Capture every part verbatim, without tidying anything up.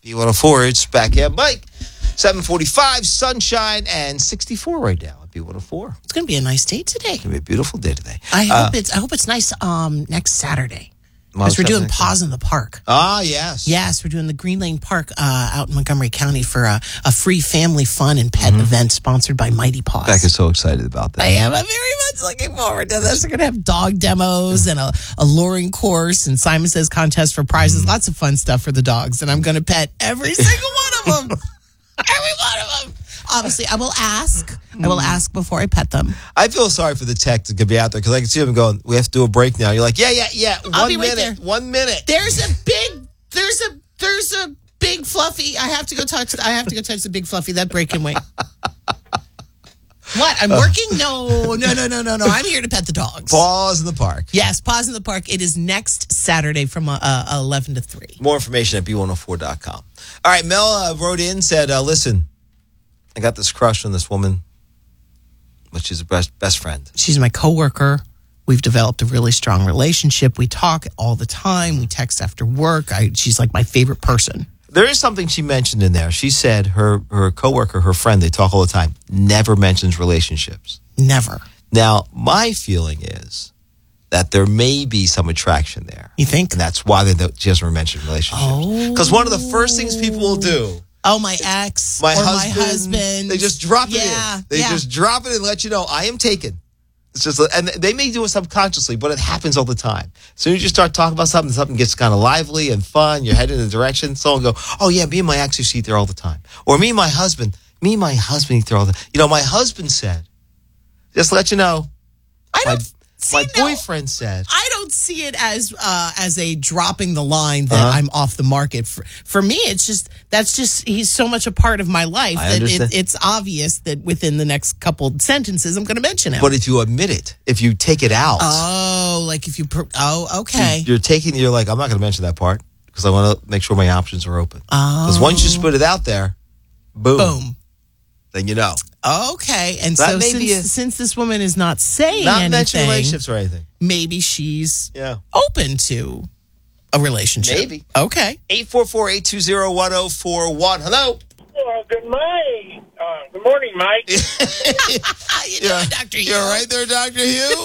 B one oh four, it's Backhand Mike. seven forty-five, sunshine, and sixty-four right now at B one oh four. It's going to be a nice day today. It's going to be a beautiful day today. I Uh, hope it's I hope it's nice um, next Saturday. Because we're doing Paws in the Park. Ah, yes. Yes, we're doing the Green Lane Park uh, out in Montgomery County for a, a free family fun and pet mm-hmm. event sponsored by Mighty Paws. Becca's so excited about that. I am. I'm very much looking forward to this. We're going to have dog demos and a, a luring course and Simon Says contest for prizes. Mm. Lots of fun stuff for the dogs. And I'm going to pet every single one of them. Every one of them. Obviously, I will ask. I will ask before I pet them. I feel sorry for the tech that could be out there because I can see them going, we have to do a break now. You're like, yeah, yeah, yeah. I'll One be right minute. there. One minute. There's a big, there's a, there's a big fluffy. I have to go touch, I have to go touch the big fluffy. That break can wait. What? I'm working? No, no, no, no, no, no. I'm here to pet the dogs. Paws in the Park. Yes, Paws in the Park. It is next Saturday from uh, uh, eleven to three. More information at B one oh four dot com. All right, Mel uh, wrote in, said, uh, listen, I got this crush on this woman, but she's a best, best friend. She's my coworker. We've developed a really strong relationship. We talk all the time. We text after work. I, she's like my favorite person. There is something she mentioned in there. She said her, her coworker, her friend, they talk all the time, never mentions relationships. Never. Now, my feeling is that there may be some attraction there. You think? And that's why they don't, she doesn't mention relationships. Because Oh. one of the first things people will do, Oh, my ex my or husband, my husband. they just drop it yeah, in. They yeah. just drop it and let you know, I am taken. It's just, and they may do it subconsciously, but it happens all the time. As soon as you start talking about something, something gets kind of lively and fun, you're heading in a direction, someone will go, oh yeah, me and my ex used to eat there all the time. Or me and my husband, me and my husband eat there all the time. You know, my husband said, just to let you know, I my, don't see, my no, boyfriend said. I don't see it as uh, as a dropping the line that Uh-huh. I'm off the market. For, for me, it's just, that's just, he's so much a part of my life I that understand. it, it's obvious that within the next couple sentences, I'm going to mention him. But if you admit it, if you take it out, Oh, like if you, pro- oh, okay. you're taking, you're like, I'm not going to mention that part because I want to make sure my options are open. Oh. Because once you put it out there, boom, Boom. then you know. Okay. And That so may be since, a- since this woman is not saying Not anything, mention relationships or anything. maybe she's Yeah. open to a relationship. Maybe. Okay. eight four four, eight two zero, one zero four one. Hello. Well, good morning. Uh, good morning, Mike. How you doing, Doctor You're right there, Doctor Hugh.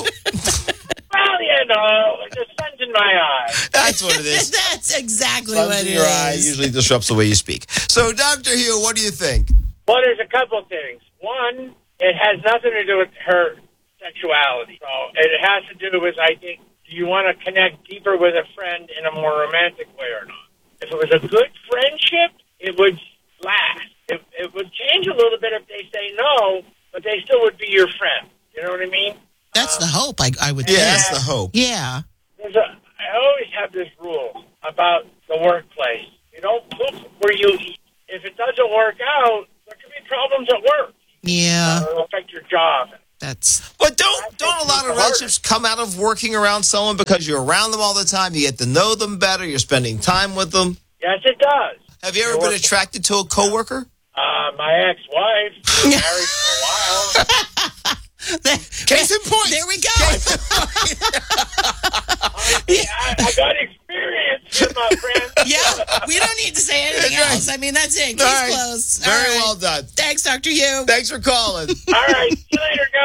Well, you know, the sun's in my eye. That's what it is. That's exactly Sun's what in it your eye is. usually disrupts the way you speak. So, Doctor Hugh, what do you think? Well, there's a couple of things. One, it has nothing to do with her sexuality. So it has to do with, I think, do you want to connect deeper with a friend in a more romantic way or not? If it was a good friendship, it would last. It, it would change a little bit if they say no, but they still would be your friend. You know what I mean? That's the hope, I, I would Yeah, think. that's the hope. Yeah. There's a, I always have this rule about the workplace. You don't poop where you eat. If it doesn't work out, there could be problems at work. Yeah. It'll affect your job. That's But don't don't a lot of relationships come out of working around someone because you're around them all the time, you get to know them better, you're spending time with them? Yes, it does. Have you ever been attracted to a coworker? Uh, my ex-wife, we were married for a while. Case in point. There we go. I, I got experience with my friend. Yeah. We don't need to say anything That's right. else. I mean, that's it. Case All right. closed. Very All right. well done. Thanks, Doctor Hugh. Thanks for calling. All right. See you later, guys.